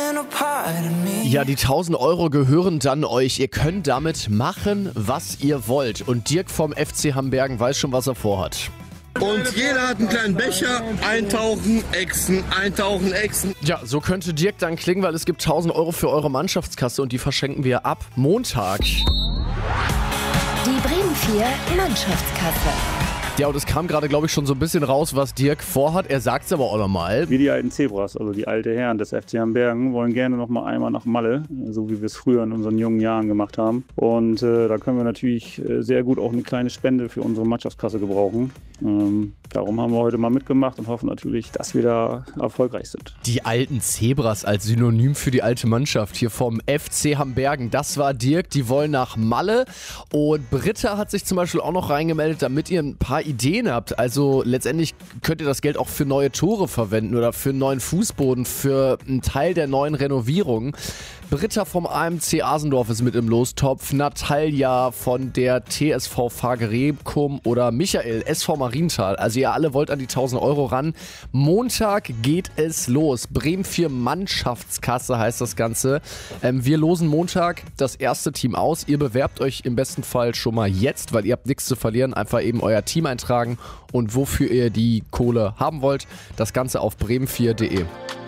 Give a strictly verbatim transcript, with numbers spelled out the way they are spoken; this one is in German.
Ja, die tausend Euro gehören dann euch. Ihr könnt damit machen, was ihr wollt. Und Dirk vom F C Hambergen weiß schon, was er vorhat. Und jeder hat einen kleinen Becher, eintauchen, exen, eintauchen, exen. Ja, so könnte Dirk dann klingen, weil es gibt tausend Euro für eure Mannschaftskasse und die verschenken wir ab Montag. Die Bremen vier Mannschaftskasse. Ja, und es kam gerade, glaube ich, schon so ein bisschen raus, was Dirk vorhat. Er sagt es aber auch nochmal. Wir die alten Zebras, also die alten Herren des F C Hambergen, wollen gerne noch mal einmal nach Malle, so wie wir es früher in unseren jungen Jahren gemacht haben. Und äh, da können wir natürlich äh, sehr gut auch eine kleine Spende für unsere Mannschaftskasse gebrauchen. Ähm, darum haben wir heute mal mitgemacht und hoffen natürlich, dass wir da erfolgreich sind. Die alten Zebras als Synonym für die alte Mannschaft hier vom F C Hambergen. Das war Dirk, die wollen nach Malle. Und Britta hat sich zum Beispiel auch noch reingemeldet, damit ihr ein paar Ideen habt. Also letztendlich könnt ihr das Geld auch für neue Tore verwenden oder für einen neuen Fußboden, für einen Teil der neuen Renovierung. Britta vom A M C Asendorf ist mit im Lostopf, Natalia von der T S V Fagerebkum oder Michael, S V Marienthal. Also ihr alle wollt an die tausend Euro ran. Montag geht es los. Bremen vier Mannschaftskasse heißt das Ganze. Ähm, wir losen Montag das erste Team aus. Ihr bewerbt euch im besten Fall schon mal jetzt, weil ihr habt nichts zu verlieren. Einfach eben euer Team eintragen und wofür ihr die Kohle haben wollt. Das Ganze auf bremen vier punkt de.